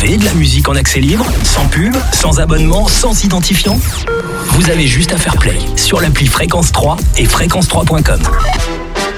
et de la musique en accès libre, sans pub, sans abonnement, sans identifiant. Vous avez juste à faire play sur l'appli Fréquence 3 et fréquence3.com.